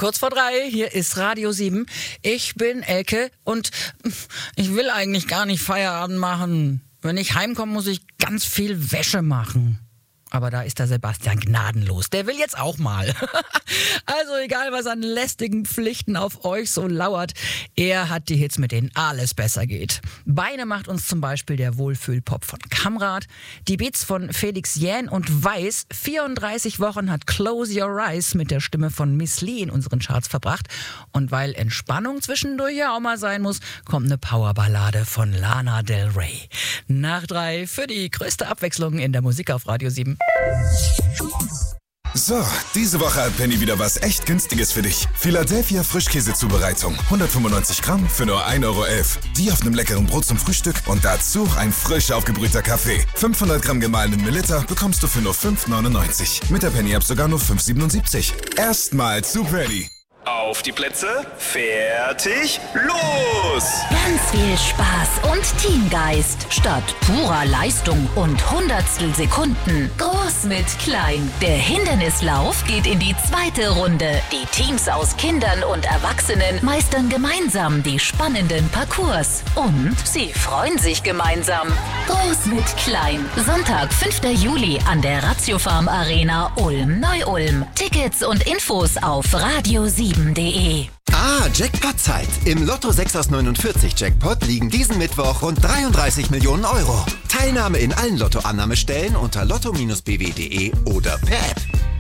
kurz vor 3, hier ist Radio 7. Ich bin Elke und ich will eigentlich gar nicht Feierabend machen. Wenn ich heimkomme, muss ich ganz viel Wäsche machen. Aber da ist der Sebastian gnadenlos. Der will jetzt auch mal. Also egal, was an lästigen Pflichten auf euch so lauert, er hat die Hits, mit denen alles besser geht. Beine macht uns zum Beispiel der Wohlfühlpop von Kamrat. Die Beats von Felix Jähn und Weiß. 34 Wochen hat Close Your Eyes mit der Stimme von Miss Lee in unseren Charts verbracht. Und weil Entspannung zwischendurch ja auch mal sein muss, kommt eine Powerballade von Lana Del Rey. Nach 3 für die größte Abwechslung in der Musik auf Radio 7. So, diese Woche hat Penny wieder was echt Günstiges für dich. Philadelphia Frischkäsezubereitung. 195 Gramm für nur 1,11 Euro. Die auf einem leckeren Brot zum Frühstück und dazu ein frisch aufgebrühter Kaffee. 500 Gramm gemahlenen Milliliter bekommst du für nur 5,99. Mit der Penny-App sogar nur 5,77. Erstmal zu Penny. Auf die Plätze, fertig, los! Ganz viel Spaß und Teamgeist. Statt purer Leistung und Hundertstel Sekunden. Groß mit klein. Der Hindernislauf geht in die zweite Runde. Die Teams aus Kindern und Erwachsenen meistern gemeinsam die spannenden Parcours. Und sie freuen sich gemeinsam. Groß mit klein. Sonntag, 5. Juli an der Ratiofarm Arena Ulm-Neu-Ulm. Tickets und Infos auf radio7.de. Jackpot-Zeit. Im Lotto 6 aus 49 Jackpot liegen diesen Mittwoch rund 33 Millionen Euro. Teilnahme in allen Lotto-Annahmestellen unter lotto-bw.de oder per App.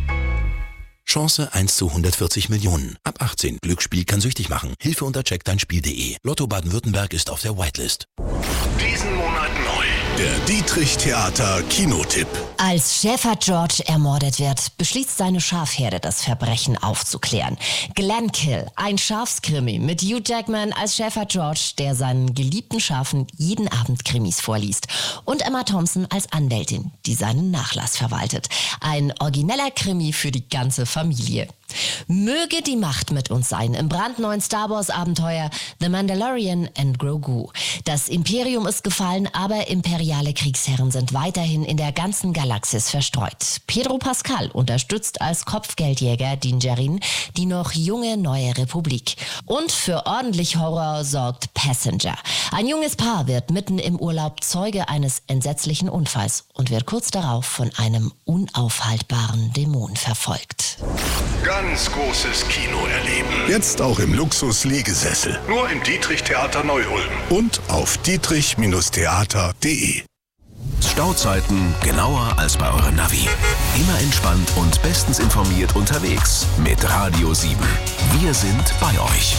Chance 1 zu 140 Millionen. Ab 18. Glücksspiel kann süchtig machen. Hilfe unter checkdeinspiel.de. Lotto Baden-Württemberg ist auf der Whitelist. Diesen Monat neu. Der Dietrich Theater Kinotipp. Als Schäfer George ermordet wird, beschließt seine Schafherde, das Verbrechen aufzuklären. Glenkill, ein Schafskrimi mit Hugh Jackman als Schäfer George, der seinen geliebten Schafen jeden Abend Krimis vorliest. Und Emma Thompson als Anwältin, die seinen Nachlass verwaltet. Ein origineller Krimi für die ganze Familie. Möge die Macht mit uns sein im brandneuen Star Wars Abenteuer The Mandalorian and Grogu. Das Imperium ist gefallen, aber imperiale Kriegsherren sind weiterhin in der ganzen Galaxis verstreut. Pedro Pascal unterstützt als Kopfgeldjäger Din Djarin die noch junge neue Republik. Und für ordentlich Horror sorgt Passenger. Ein junges Paar wird mitten im Urlaub Zeuge eines entsetzlichen Unfalls und wird kurz darauf von einem unaufhaltbaren Dämon verfolgt. Ganz großes Kino erleben. Jetzt auch im Luxus-Liegesessel. Nur im Dietrich Theater Neu-Ulm. Und auf dietrich-theater.de. Stauzeiten genauer als bei eurem Navi. Immer entspannt und bestens informiert unterwegs mit Radio 7. Wir sind bei euch.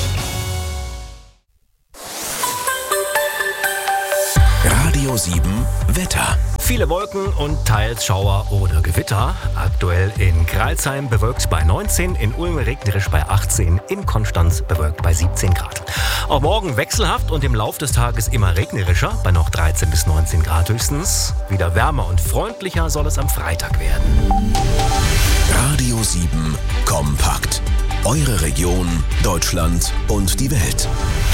Radio 7 Wetter. Viele Wolken und teils Schauer oder Gewitter. Aktuell in Crailsheim bewölkt bei 19, in Ulm regnerisch bei 18, in Konstanz bewölkt bei 17 Grad. Auch morgen wechselhaft und im Lauf des Tages immer regnerischer, bei noch 13 bis 19 Grad höchstens. Wieder wärmer und freundlicher soll es am Freitag werden. Radio 7 kompakt. Eure Region, Deutschland und die Welt.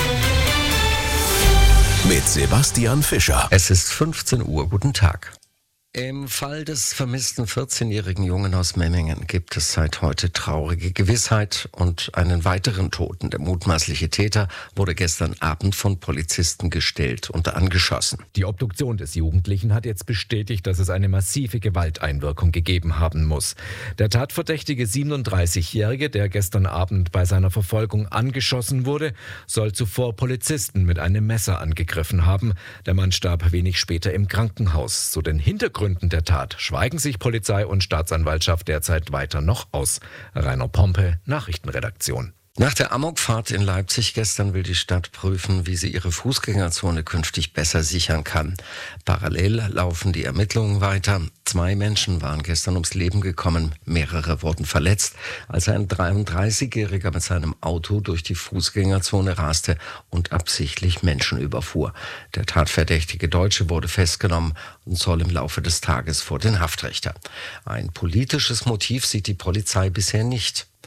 Mit Sebastian Fischer. Es ist 15 Uhr. Guten Tag. Im Fall des vermissten 14-jährigen Jungen aus Memmingen gibt es seit heute traurige Gewissheit und einen weiteren Toten. Der mutmaßliche Täter wurde gestern Abend von Polizisten gestellt und angeschossen. Die Obduktion des Jugendlichen hat jetzt bestätigt, dass es eine massive Gewalteinwirkung gegeben haben muss. Der tatverdächtige 37-Jährige, der gestern Abend bei seiner Verfolgung angeschossen wurde, soll zuvor Polizisten mit einem Messer angegriffen haben. Der Mann starb wenig später im Krankenhaus. Zu den Hintergründen der Tat schweigen sich Polizei und Staatsanwaltschaft derzeit weiter noch aus. Rainer Pompe, Nachrichtenredaktion. Nach der Amokfahrt in Leipzig gestern will die Stadt prüfen, wie sie ihre Fußgängerzone künftig besser sichern kann. Parallel laufen die Ermittlungen weiter. 2 Menschen waren gestern ums Leben gekommen, mehrere wurden verletzt, als ein 33-Jähriger mit seinem Auto durch die Fußgängerzone raste und absichtlich Menschen überfuhr. Der tatverdächtige Deutsche wurde festgenommen und soll im Laufe des Tages vor den Haftrichter. Ein politisches Motiv sieht die Polizei bisher nicht.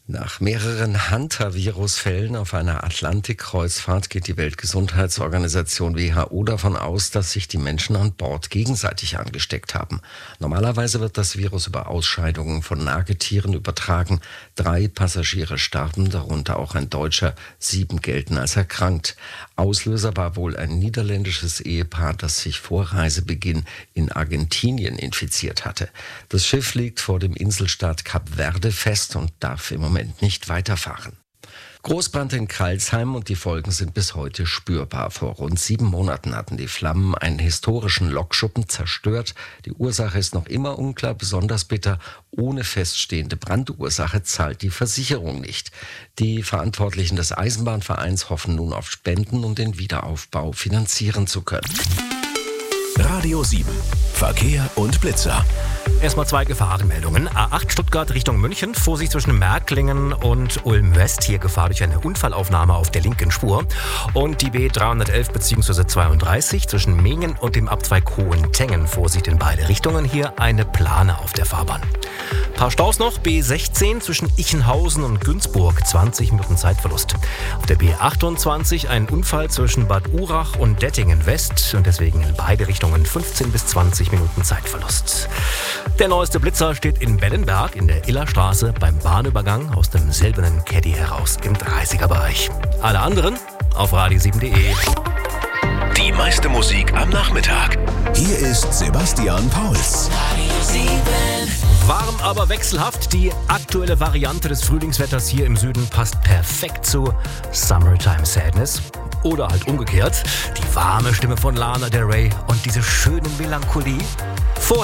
Nach mehreren Hunter-Virus-Fällen auf einer Atlantikkreuzfahrt geht die Weltgesundheitsorganisation WHO davon aus, dass sich die Menschen an Bord gegenseitig angesteckt haben. Normalerweise wird das Virus über Ausscheidungen von Nagetieren übertragen. 3 Passagiere starben, darunter auch ein Deutscher. 7 gelten als erkrankt. Auslöser war wohl ein niederländisches Ehepaar, das sich vor Reisebeginn in Argentinien infiziert hatte. Das Schiff liegt vor dem Inselstaat Kap Verde fest und darf im Moment nicht weiterfahren. Großbrand in Crailsheim und die Folgen sind bis heute spürbar. Vor rund 7 Monaten hatten die Flammen einen historischen Lokschuppen zerstört. Die Ursache ist noch immer unklar, besonders bitter. Ohne feststehende Brandursache zahlt die Versicherung nicht. Die Verantwortlichen des Eisenbahnvereins hoffen nun auf Spenden, um den Wiederaufbau finanzieren zu können. Radio 7. Verkehr und Blitzer. Erstmal 2 Gefahrenmeldungen. A8 Stuttgart Richtung München. Vorsicht zwischen Märklingen und Ulm-West. Hier Gefahr durch eine Unfallaufnahme auf der linken Spur. Und die B311 bzw. 32 zwischen Mingen und dem Abzweig Hohentengen. Vorsicht in beide Richtungen. Hier eine Plane auf der Fahrbahn. Paar Staus noch. B16 zwischen Ichenhausen und Günzburg. 20 Minuten Zeitverlust. Auf der B28 ein Unfall zwischen Bad Urach und Dettingen West. Und deswegen in beide Richtungen 15 bis 20 Minuten Zeitverlust. Der neueste Blitzer steht in Bellenberg in der Illerstraße beim Bahnübergang aus dem silbernen Caddy heraus im 30er-Bereich. Alle anderen auf radio7.de. Die meiste Musik am Nachmittag. Hier ist Sebastian Pauls. Warm, aber wechselhaft. Die aktuelle Variante des Frühlingswetters hier im Süden passt perfekt zu Summertime Sadness. Oder halt umgekehrt. Die warme Stimme von Lana Del Rey und diese schöne Melancholie.